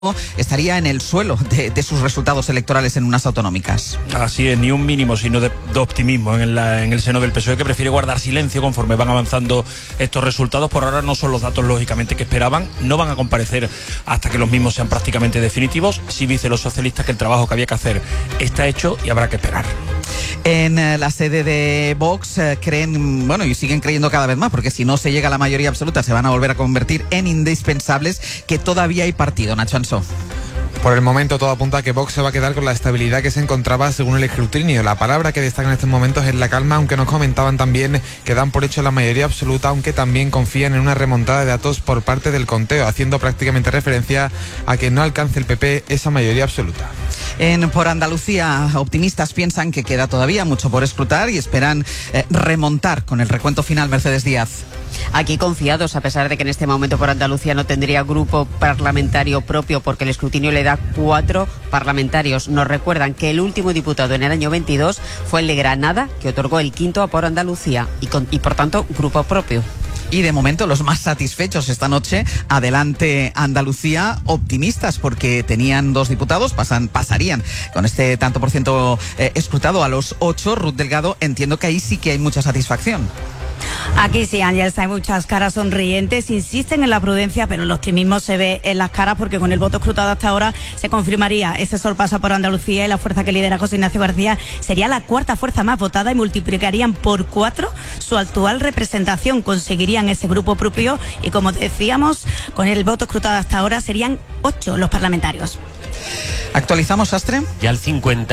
estaría en el suelo de sus resultados electorales en unas autonómicas. Así es, ni un mínimo sino de optimismo en el seno del PSOE, que prefiere guardar silencio conforme van avanzando estos resultados. Por ahora no son los datos lógicamente que esperaban, no van a comparecer hasta que los mismos sean prácticamente definitivos. Sí dicen los socialistas que el trabajo que había que hacer está hecho y habrá que esperar. En la sede de Vox creen, bueno, y siguen creyendo cada vez más, porque si no se llega a la mayoría absoluta se van a volver a convertir en indispensables, que todavía hay partido. Nacho Ansó. Por el momento todo apunta a que Vox se va a quedar con la estabilidad que se encontraba según el escrutinio. La palabra que destaca en estos momentos es la calma, aunque nos comentaban también que dan por hecho la mayoría absoluta, aunque también confían en una remontada de datos por parte del conteo, haciendo prácticamente referencia a que no alcance el PP esa mayoría absoluta. Por Andalucía, optimistas piensan que queda todavía mucho por escrutar y esperan remontar con el recuento final. Mercedes Díaz. Aquí confiados, a pesar de que en este momento por Andalucía no tendría grupo parlamentario propio, porque el escrutinio le da 4 parlamentarios. Nos recuerdan que el último diputado en el año 22 fue el de Granada, que otorgó el 5º a por Andalucía y por tanto grupo propio. Y de momento los más satisfechos esta noche, adelante Andalucía, optimistas porque tenían 2 diputados, pasarían con este tanto por ciento escrutado a los 8. Ruth Delgado, entiendo que ahí sí que hay mucha satisfacción. Aquí sí, Ángels, hay muchas caras sonrientes, insisten en la prudencia, pero el optimismo se ve en las caras, porque con el voto escrutado hasta ahora se confirmaría ese sorpaso por Andalucía, y la fuerza que lidera José Ignacio García sería la 4ª fuerza más votada y multiplicarían por 4 su actual representación, conseguirían ese grupo propio y, como decíamos, con el voto escrutado hasta ahora serían 8 los parlamentarios. ¿Actualizamos, Astre? Ya el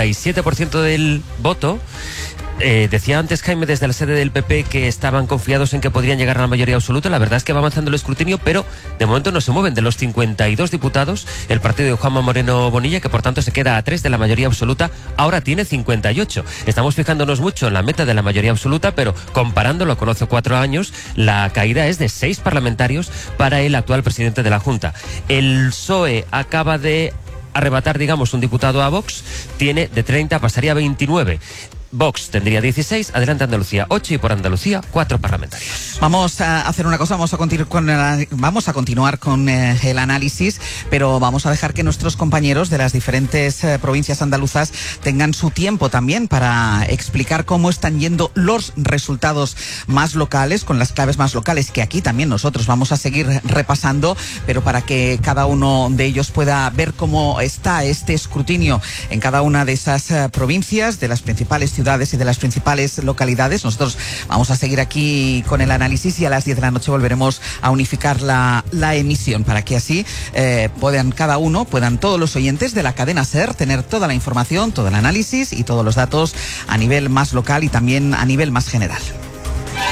57% del voto. Decía antes Jaime desde la sede del PP que estaban confiados en que podrían llegar a la mayoría absoluta. La verdad es que va avanzando el escrutinio, pero de momento no se mueven. De los 52 diputados, el partido de Juanma Moreno Bonilla, que por tanto se queda a 3 de la mayoría absoluta, ahora tiene 58. Estamos fijándonos mucho en la meta de la mayoría absoluta, pero comparándolo con hace 4 años, la caída es de 6 parlamentarios para el actual presidente de la Junta. El PSOE acaba de arrebatar, digamos, un diputado a Vox, tiene de 30, pasaría a 29. Vox tendría 16, adelante Andalucía 8 y por Andalucía 4 parlamentarios. Vamos a hacer una cosa, vamos a continuar con el análisis, pero vamos a dejar que nuestros compañeros de las diferentes provincias andaluzas tengan su tiempo también para explicar cómo están yendo los resultados más locales, con las claves más locales, que aquí también nosotros vamos a seguir repasando, pero para que cada uno de ellos pueda ver cómo está este escrutinio en cada una de esas provincias, de las principales ciudades y de las principales localidades. Nosotros vamos a seguir aquí con el análisis y a las 10 de la noche volveremos a unificar la emisión, para que así puedan todos los oyentes de la cadena SER tener toda la información, todo el análisis y todos los datos a nivel más local y también a nivel más general.